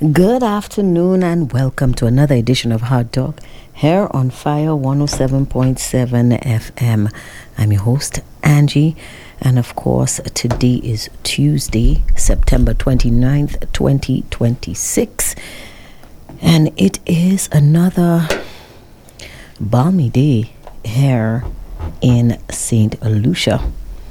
Good afternoon and welcome to another edition of Hard Talk here on Fire 107.7 FM. I'm your host, Angie, and of course, today is Tuesday, September 29th, 2026, and it is another balmy day here in St. Lucia.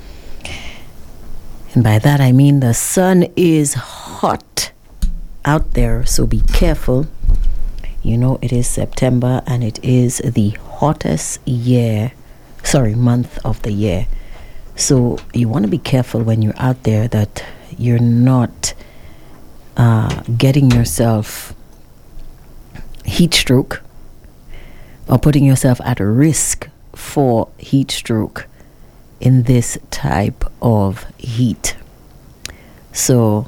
And by that I mean the sun is hot out there, so be careful. You know, it is September and it is the hottest month of the year. So you want to be careful when you're out there that you're not getting yourself heat stroke or putting yourself at risk for heat stroke in this type of heat. So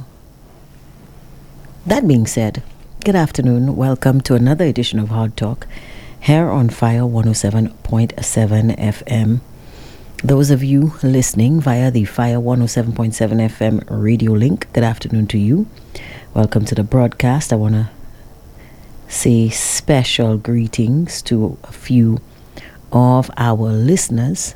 that being said, good afternoon. Welcome to another edition of Hard Talk here on Fire 107.7 FM. Those of you listening via the Fire 107.7 FM radio link, good afternoon to you. Welcome to the broadcast. I want to say special greetings to a few of our listeners.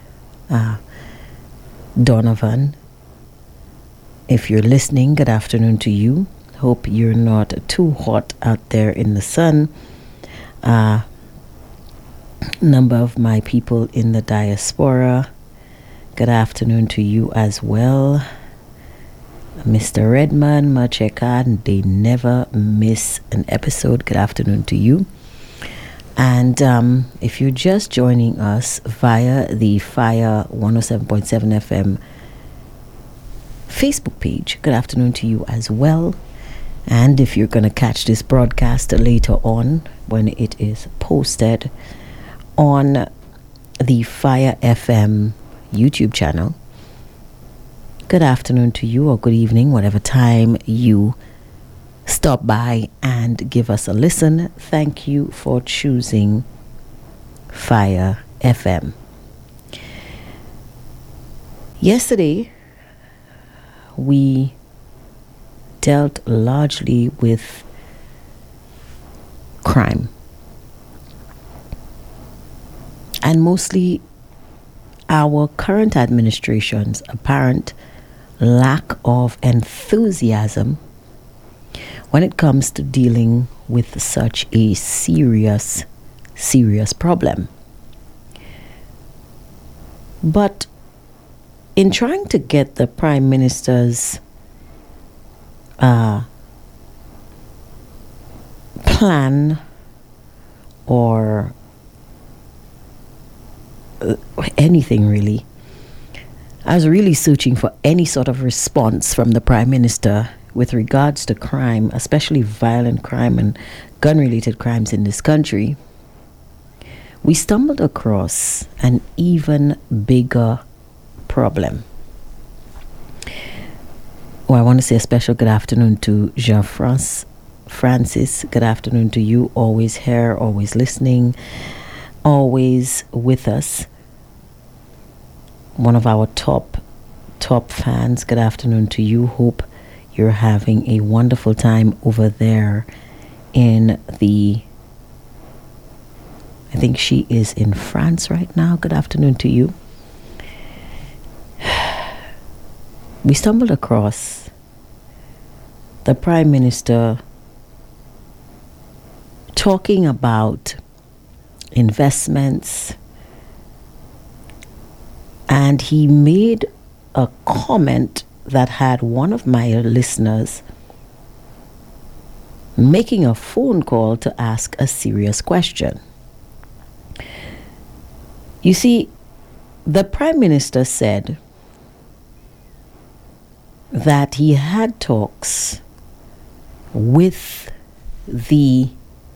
Donovan, if you're listening, good afternoon to you. Hope you're not too hot out there in the sun. Number of my people in the diaspora, good afternoon to you as well. Mr. Redman, Macheka, they never miss an episode. Good afternoon to you. And if you're just joining us via the Fire 107.7 FM Facebook page, good afternoon to you as well. And if you're going to catch this broadcast later on when it is posted on the Fire FM YouTube channel, good afternoon to you, or good evening, whatever time you stop by and give us a listen. Thank you for choosing Fire FM. Yesterday, we dealt largely with crime, and mostly our current administration's apparent lack of enthusiasm when it comes to dealing with such a serious problem. But in trying to get the Prime Minister's plan or anything really, I was really searching for any sort of response from the Prime Minister with regards to crime, especially violent crime and gun-related crimes in this country. We stumbled across an even bigger problem. I want to say a special good afternoon to Francis. Good afternoon to you, always here, always listening, always with us. One of our top fans. Good afternoon to you. Hope you're having a wonderful time over there I think she is in France right now. Good afternoon to you. We stumbled across the Prime Minister talking about investments, and he made a comment that had one of my listeners making a phone call to ask a serious question. You see, the Prime Minister said that he had talks with the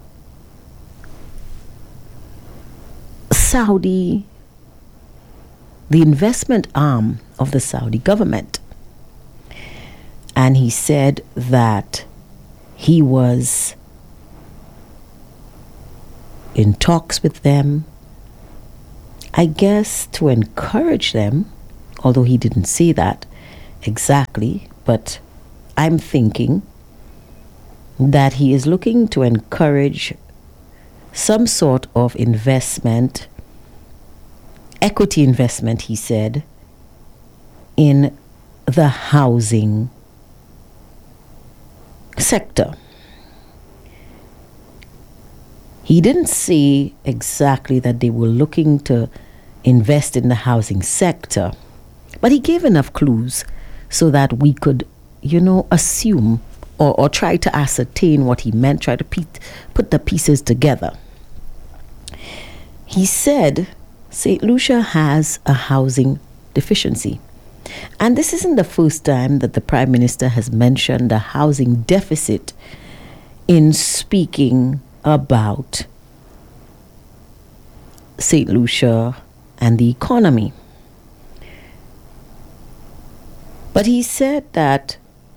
investment arm of the Saudi government. And he said that he was in talks with them, I guess to encourage them, although he didn't say that exactly, but I'm thinking that he is looking to encourage some sort of investment, equity investment, he said, in the housing sector. He didn't say exactly that they were looking to invest in the housing sector, but he gave enough clues so that we could, assume or try to ascertain what he meant, try to put the pieces together. He said St. Lucia has a housing deficiency. And this isn't the first time that the Prime Minister has mentioned a housing deficit in speaking about St. Lucia and the economy. But he said that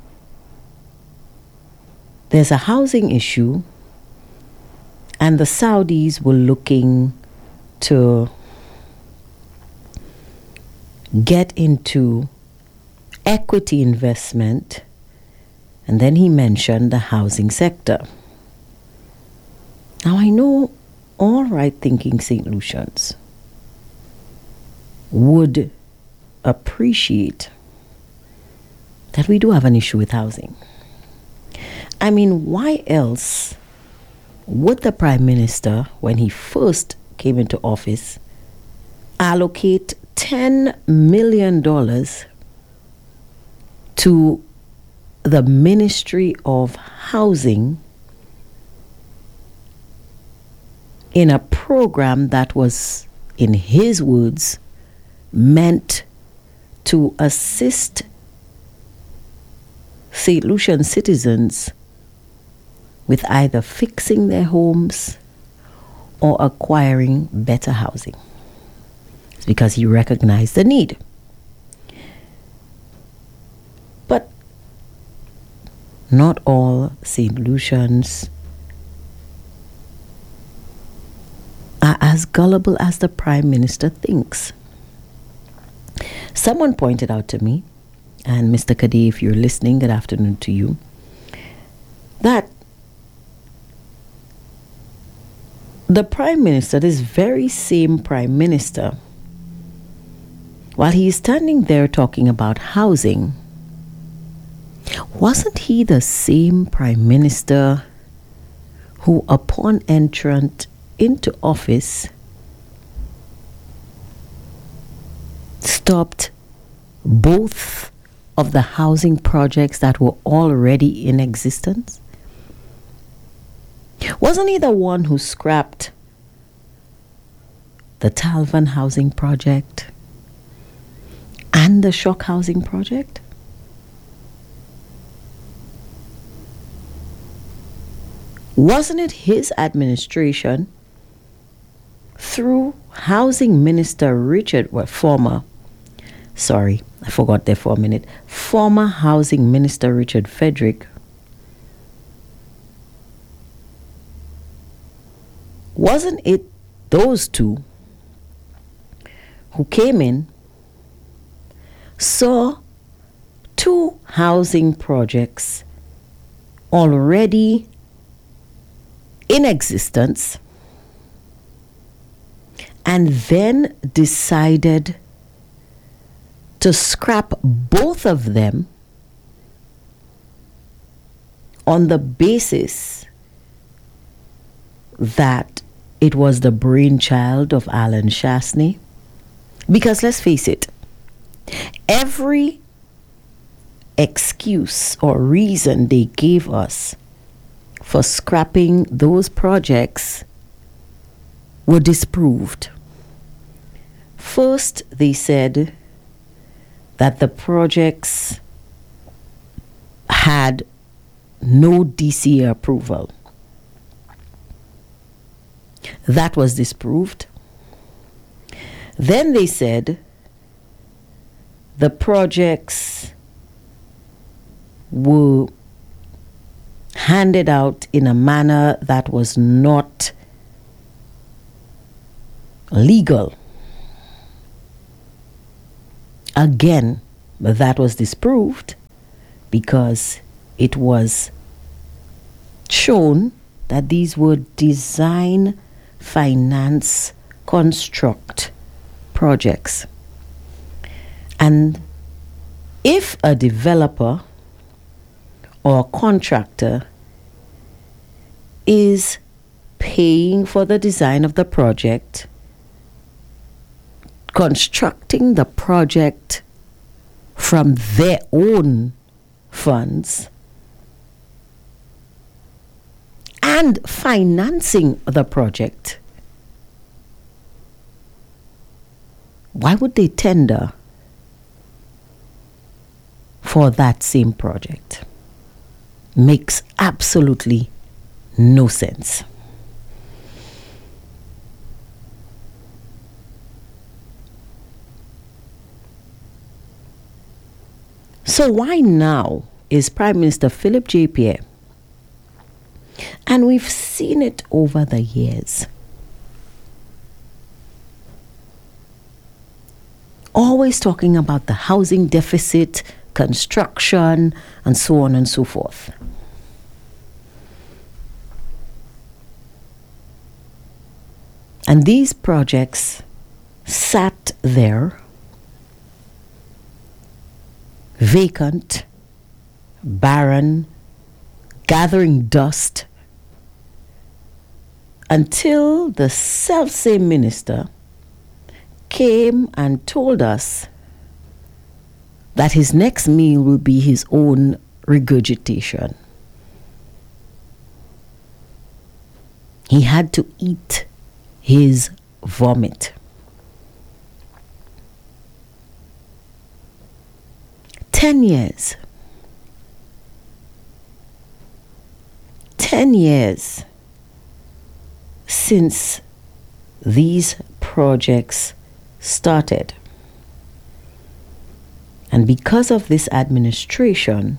there's a housing issue and the Saudis were looking to get into equity investment, and then he mentioned the housing sector. Now I know all right thinking St. Lucians would appreciate that we do have an issue with housing. I mean, why else would the Prime Minister, when he first came into office, allocate $10 million to the Ministry of Housing in a program that was, in his words, meant to assist St. Lucian citizens with either fixing their homes or acquiring better housing? It's because he recognized the need. But not all St. Lucians are as gullible as the Prime Minister thinks. Someone pointed out to me, and Mr. Kadeh, if you're listening, good afternoon to you, that the Prime Minister, this very same Prime Minister, while he is standing there talking about housing, wasn't he the same Prime Minister who, upon entrance into office, stopped both of the housing projects that were already in existence? Wasn't he the one who scrapped the Talvan housing project and the Shock housing project? Wasn't it his administration, through Housing Minister former Housing Minister Richard Frederick, wasn't it those two who came in, saw two housing projects already in existence, and then decided to scrap both of them on the basis that it was the brainchild of Alan Shastney? Because let's face it, every excuse or reason they gave us for scrapping those projects were disproved. First, they said that the projects had no DCA approval. That was disproved. Then they said the projects were handed out in a manner that was not legal. Again, that was disproved because it was shown that these were design, finance, construct projects. And if a developer or contractor is paying for the design of the project, constructing the project from their own funds, and financing the project, why would they tender for that same project? Makes absolutely no sense. So why now is Prime Minister Philip J. Pierre, and we've seen it over the years, always talking about the housing deficit, construction, and so on and so forth. And these projects sat there, vacant, barren, gathering dust, until the self-same minister came and told us that his next meal will be his own regurgitation. He had to eat his vomit. 10 years. 10 years since these projects started. And because of this administration,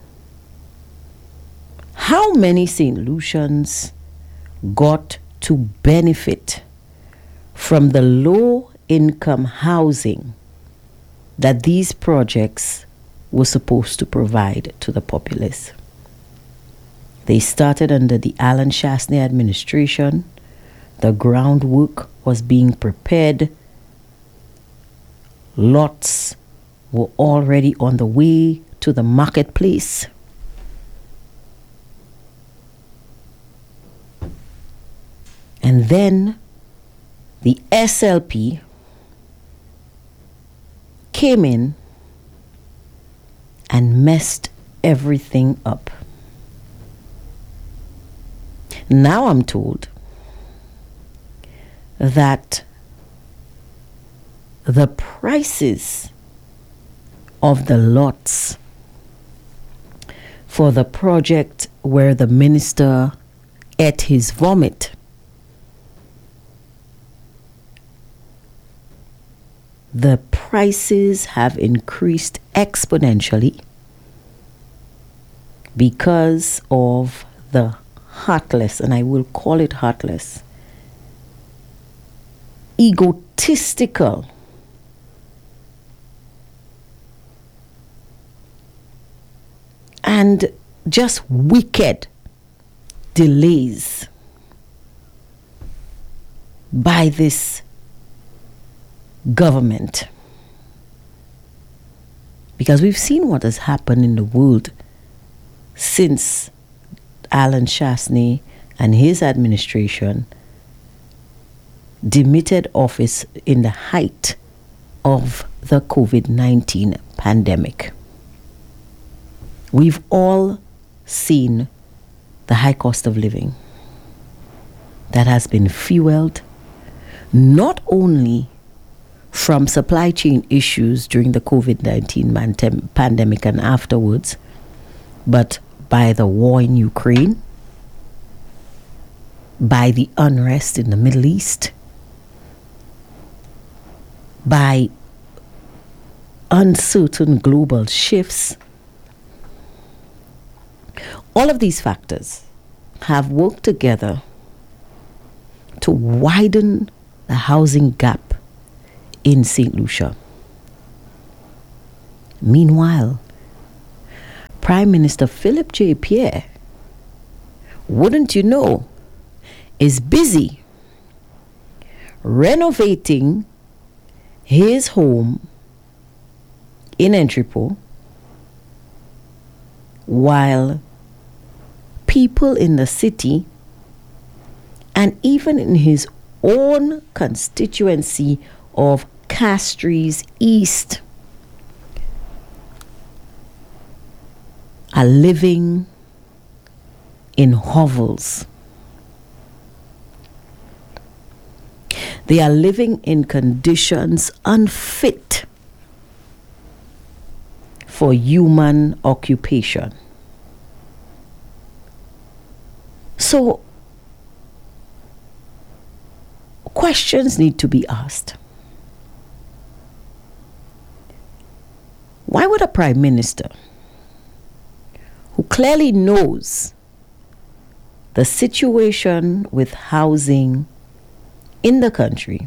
how many St. Lucians got to benefit from the low-income housing that these projects were supposed to provide to the populace? They started under the Alan Shastney administration. The groundwork was being prepared. Lots were already on the way to the marketplace. And then the SLP came in and messed everything up. Now I'm told that the prices of the lots for the project where the minister ate his vomit the prices have increased exponentially because of the heartless, and I will call it heartless, egotistical and just wicked delays by this government. Because we've seen what has happened in the world since Alan Shastney and his administration demitted office in the height of the COVID-19 pandemic. We've all seen the high cost of living that has been fueled not only from supply chain issues during the COVID-19 pandemic and afterwards, but by the war in Ukraine, by the unrest in the Middle East, by uncertain global shifts. All of these factors have worked together to widen the housing gap in St. Lucia. Meanwhile, Prime Minister Philip J. Pierre wouldn't you know, is busy renovating his home in Entrepot, while people in the city and even in his own constituency of Castries East are living in hovels. They are living in conditions unfit for human occupation. So, questions need to be asked. Why would a prime minister who clearly knows the situation with housing in the country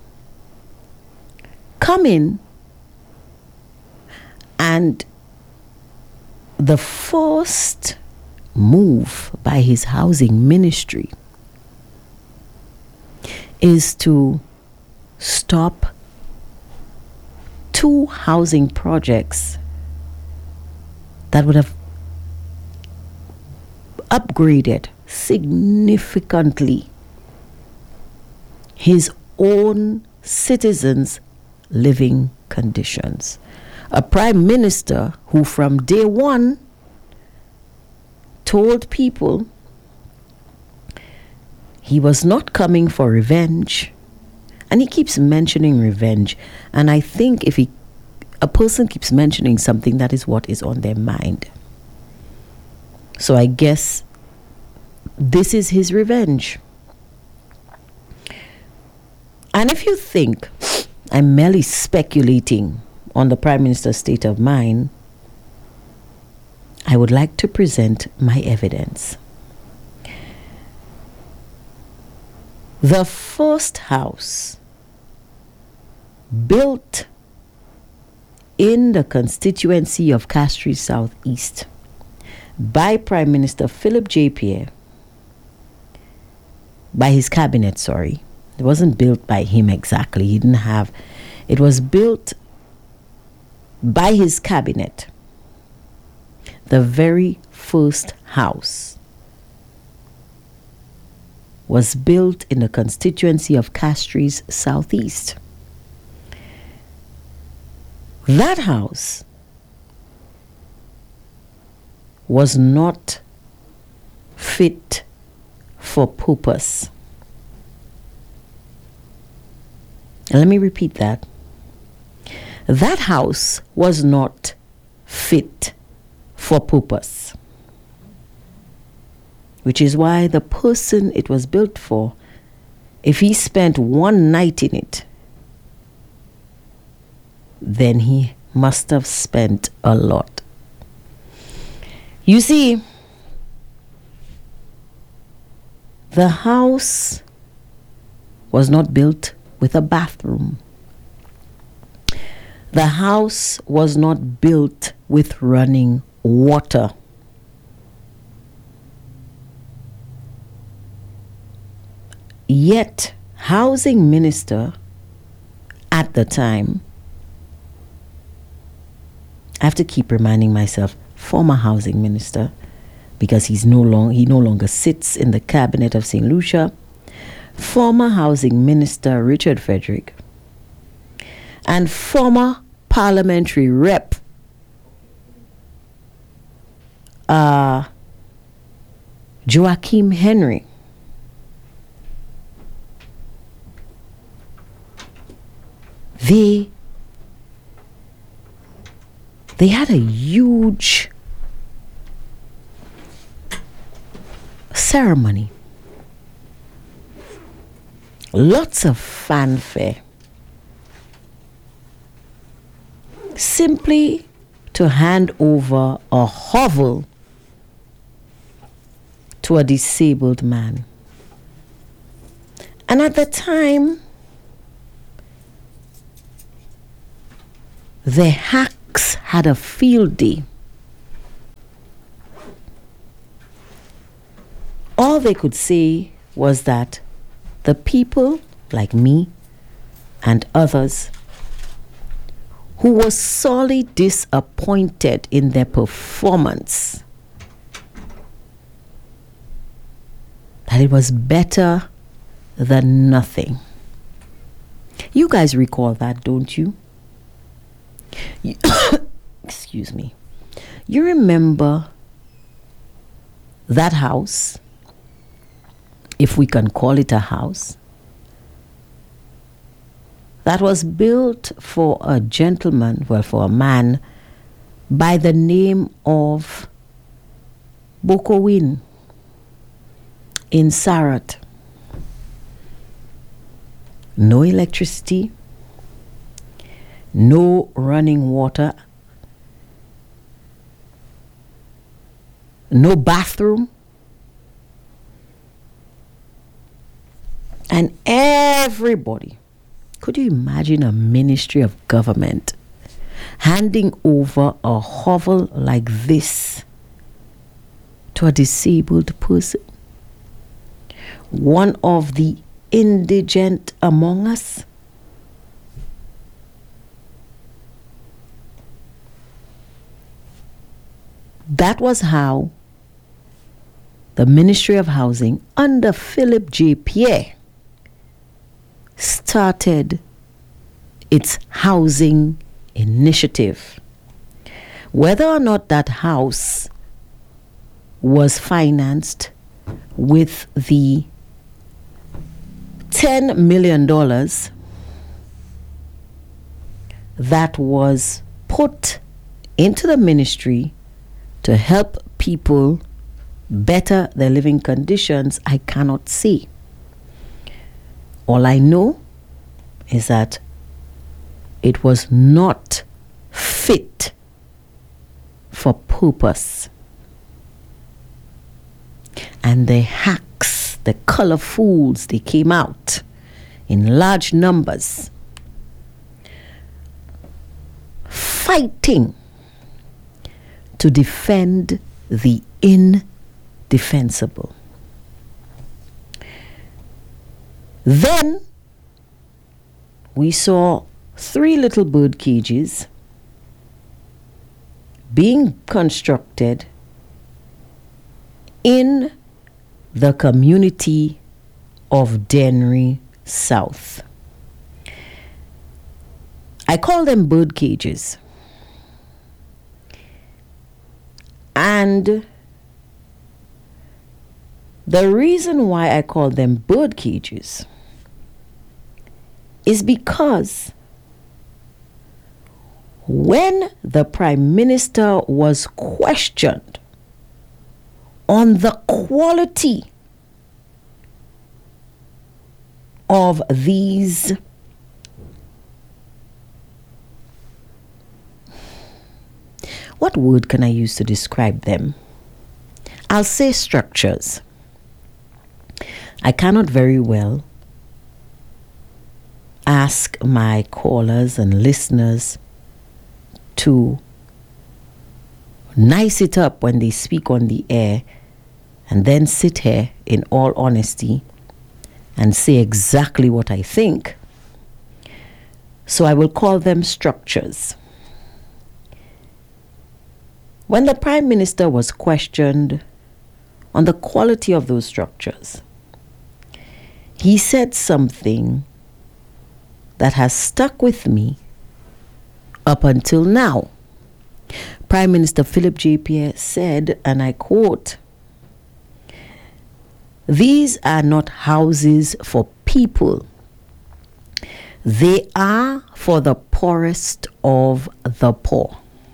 come in and the first move by his housing ministry is to stop 2 housing projects that would have upgraded significantly his own citizens' living conditions. A prime minister who from day one told people he was not coming for revenge. And he keeps mentioning revenge. And I think if a person keeps mentioning something, that is what is on their mind. So I guess this is his revenge. And if you think I'm merely speculating on the Prime Minister's state of mind, I would like to present my evidence. The first house built in the constituency of Castries South East by Prime Minister Philip J. Pierre, by his cabinet, sorry. It wasn't built by him exactly. He didn't have... It was built by his cabinet. The very first house was built in the constituency of Castries Southeast. That house was not fit for purpose. And let me repeat that. That house was not fit for purpose. Which is why the person it was built for, if he spent one night in it, then he must have spent a lot. You see, the house was not built with a bathroom. The house was not built with running water. Yet, housing minister at the time, I have to keep reminding myself, former housing minister, because he no longer sits in the cabinet of St. Lucia. Former housing minister Richard Frederick and former parliamentary rep Joachim Henry they had a huge ceremony, lots of fanfare, simply to hand over a hovel to a disabled man. And at the time, the hacks had a field day. all they could say was that the people like me and others who were sorely disappointed in their performance, that it was better than nothing. You guys recall that, don't you? Excuse me. You remember that house, if we can call it a house, that was built for a gentleman, well, for a man by the name of Bokowin in Sarat. No electricity, no running water, no bathroom, and everybody. Could you imagine a ministry of government handing over a hovel like this to a disabled person? One of the indigent among us? That was how the Ministry of Housing under Philip J. Pierre started its housing initiative. Whether or not that house was financed with the $10 million that was put into the ministry to help people better their living conditions, I cannot see. All I know is that it was not fit for purpose. And the hacks, the color fools, they came out in large numbers, fighting to defend the indefensible. Then we saw 3 little bird cages being constructed in the community of Dennery South. I call them bird cages. And the reason why I call them bird cages is because when the Prime Minister was questioned on the quality of these what word can I use to describe them? I'll say structures. I cannot very well ask my callers and listeners to nice it up when they speak on the air and then sit here in all honesty and say exactly what I think. So I will call them structures. When the Prime Minister was questioned on the quality of those structures, he said something that has stuck with me up until now. Prime Minister Philip J. Pierre said, and I quote, "These are not houses for people. They are for the poorest of the poor."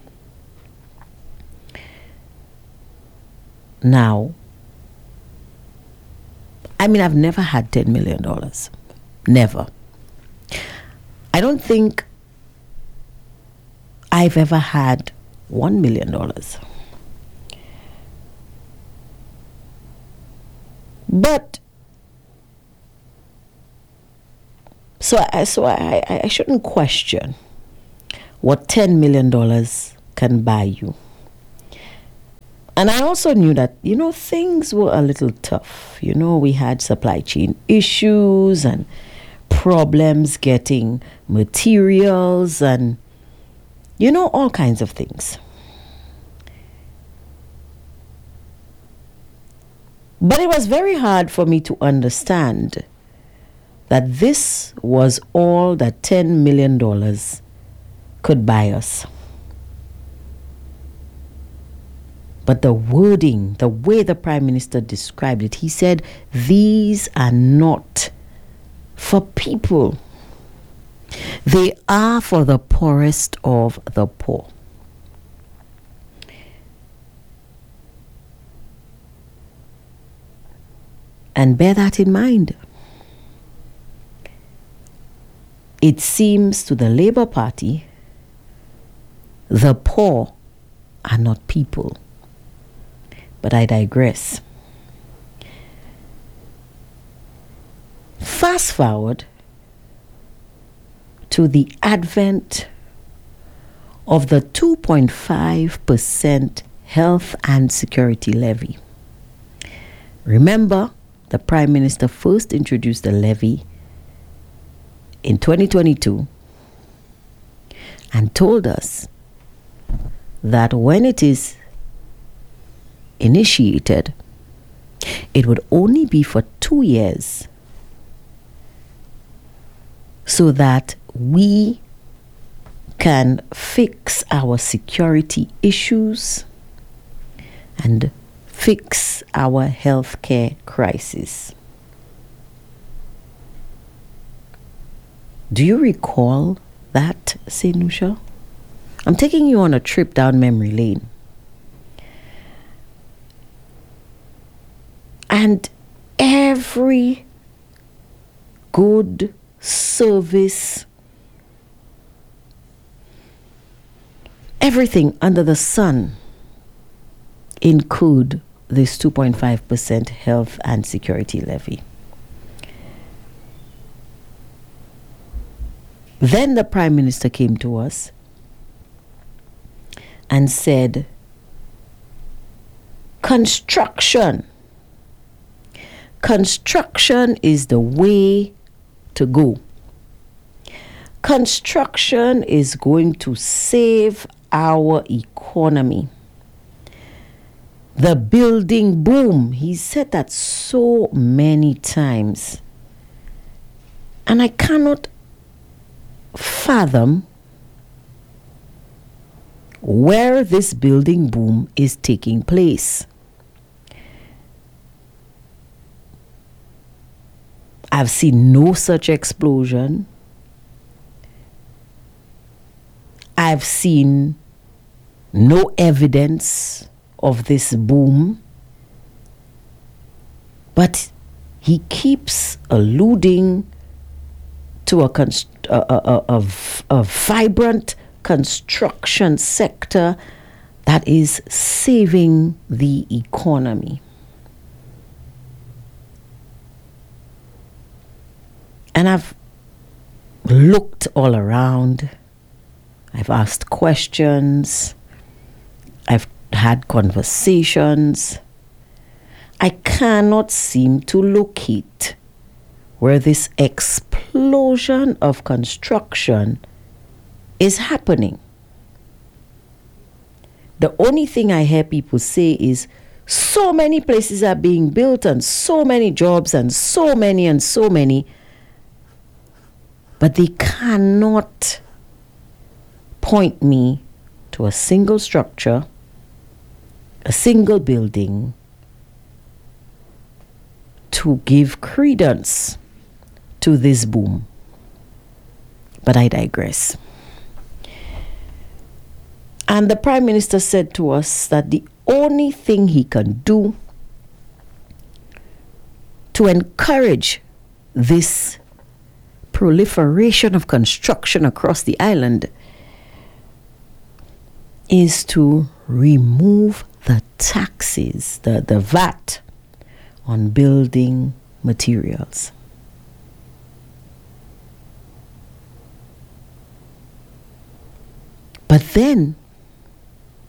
Now, I mean, I've never had $10 million. Never. I don't think I've ever had $1 million. But so I shouldn't question what $10 million can buy you. And I also knew that, things were a little tough. We had supply chain issues and problems getting materials and, all kinds of things. But it was very hard for me to understand that this was all that $10 million could buy us. But the wording, the way the Prime Minister described it, he said, these are not for people. They are for the poorest of the poor. And bear that in mind. It seems to the Labour Party, the poor are not people. But I digress. Fast forward to the advent of the 2.5% health and security levy. Remember, the Prime Minister first introduced the levy in 2022 and told us that when it is initiated, it would only be for 2 years so that we can fix our security issues and fix our healthcare crisis. Do you recall that, Senusha? I'm taking you on a trip down memory lane. And every good service, everything under the sun include this 2.5% health and security levy. Then the Prime Minister came to us and said, construction is the way to go. Construction is going to save our economy. The building boom. He said that so many times. And I cannot fathom where this building boom is taking place. I've seen no such explosion. I've seen no evidence of this boom. But he keeps alluding to a vibrant construction sector that is saving the economy. And I've looked all around. I've asked questions. I've had conversations. I cannot seem to locate where this explosion of construction is happening. The only thing I hear people say is so many places are being built and so many jobs and so many. But they cannot point me to a single structure, a single building, to give credence to this boom. But I digress. And the Prime Minister said to us that the only thing he can do to encourage this proliferation of construction across the island is to remove the taxes, the VAT on building materials. But then